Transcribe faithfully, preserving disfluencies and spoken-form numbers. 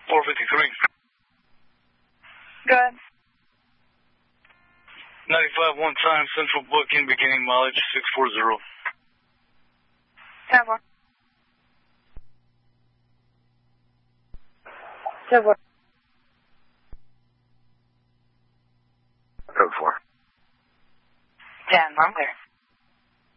four fifty-three. Good. ninety-five one time, central booking, beginning mileage six forty. ten four. ten four. Code four. ten, I'm clear.